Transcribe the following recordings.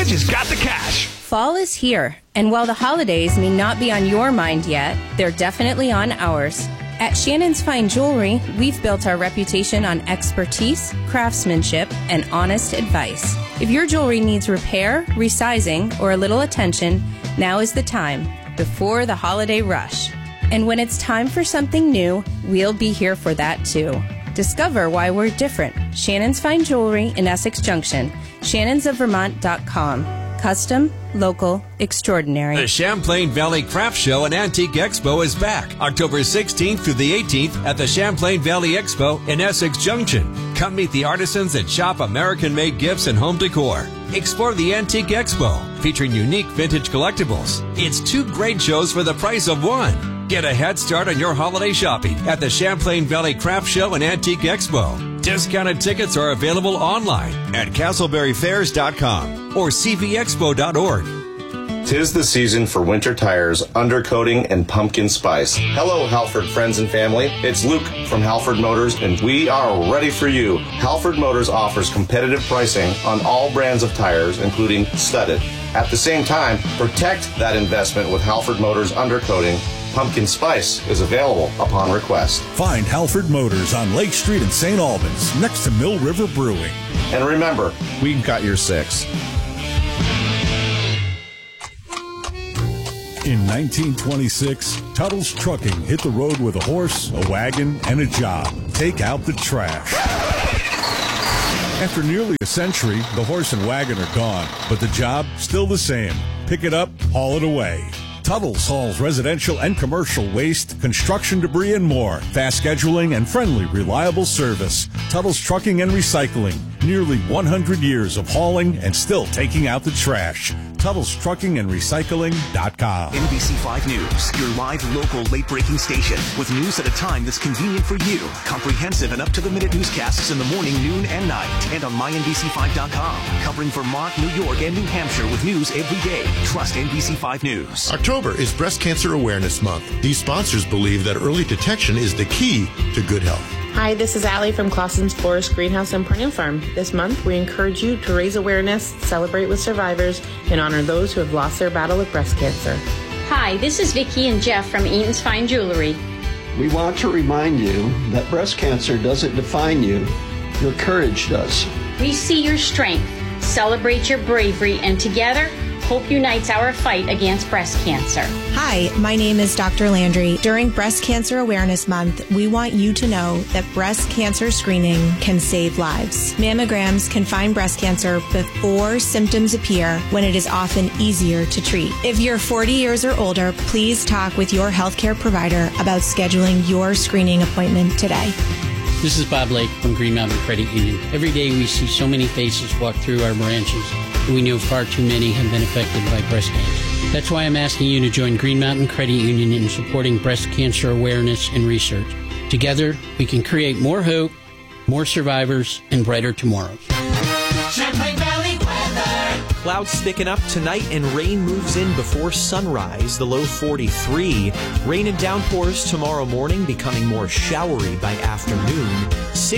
Vintage has got the cash. Fall is here, and while the holidays may not be on your mind yet, they're definitely on ours. At Shannon's Fine Jewelry, we've built our reputation on expertise, craftsmanship, and honest advice. If your jewelry needs repair, resizing, or a little attention, now is the time, before the holiday rush. And when it's time for something new, we'll be here for that too. Discover why we're different. Shannon's Fine Jewelry in Essex Junction. shannonsofvermont.com. Custom, local, extraordinary. The Champlain Valley Craft Show and Antique Expo is back October 16th through the 18th at the Champlain Valley Expo in Essex Junction. Come meet the artisans that shop American-made gifts and home decor. Explore the Antique Expo, featuring unique vintage collectibles. It's 2 great shows for the price of one. Get a head start on your holiday shopping at the Champlain Valley Craft Show and Antique Expo. Discounted tickets are available online at castleberryfairs.com or cvexpo.org. 'Tis the season for winter tires, undercoating, and pumpkin spice. Hello, Halford friends and family. It's Luke from Halford Motors, and we are ready for you. Halford Motors offers competitive pricing on all brands of tires, including studded. At the same time, protect that investment with Halford Motors undercoating. Pumpkin spice is available upon request. Find Halford Motors on Lake Street in St. Albans, next to Mill River Brewing. And remember, we've got your 6. In 1926, Tuttle's Trucking hit the road with a horse, a wagon, and a job. Take out the trash. After nearly a century, the horse and wagon are gone, but the job still the same. Pick it up, haul it away. Tuttle's hauls residential and commercial waste, construction debris, and more. Fast scheduling and friendly, reliable service. Tuttle's Trucking and Recycling. Nearly 100 years of hauling and still taking out the trash. Tuttle's Trucking and Recycling.com. NBC5 News, your live local late-breaking station with news at a time that's convenient for you. Comprehensive and up-to-the-minute newscasts in the morning, noon, and night. And on mynbc5.com. Covering Vermont, New York, and New Hampshire with news every day. Trust NBC5 News. October is Breast Cancer Awareness Month. These sponsors believe that early detection is the key to good health. Hi, this is Allie from Clausen's Forest Greenhouse and Perennial Farm. This month, we encourage you to raise awareness, celebrate with survivors, and honor those who have lost their battle with breast cancer. Hi, this is Vicki and Jeff from Eaton's Fine Jewelry. We want to remind you that breast cancer doesn't define you. Your courage does. We see your strength, celebrate your bravery, and together, Hope unites our fight against breast cancer. Hi, my name is Dr. Landry. During Breast Cancer Awareness Month, we want you to know that breast cancer screening can save lives. Mammograms can find breast cancer before symptoms appear, when it is often easier to treat. If you're 40 years or older, please talk with your healthcare provider about scheduling your screening appointment today. This is Bob Lake from Green Mountain Credit Union. Every day we see so many faces walk through our branches, and we know far too many have been affected by breast cancer. That's why I'm asking you to join Green Mountain Credit Union in supporting breast cancer awareness and research. Together, we can create more hope, more survivors, and brighter tomorrows. Champlain Valley weather. Clouds thicken up tonight and rain moves in before sunrise, the low 43. Rain and downpours tomorrow morning, becoming more showery by afternoon.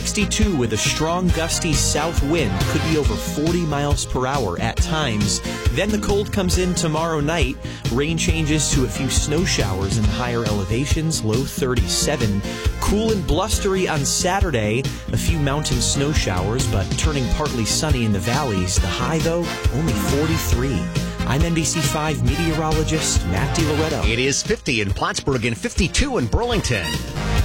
62 with a strong gusty south wind, could be over 40 miles per hour at times. Then the cold comes in tomorrow night. Rain changes to a few snow showers in higher elevations, low 37. Cool and blustery on Saturday, a few mountain snow showers, but turning partly sunny in the valleys. The high, though, only 43. I'm NBC5 meteorologist Matt DiLoretto. It is 50 in Plattsburgh and 52 in Burlington.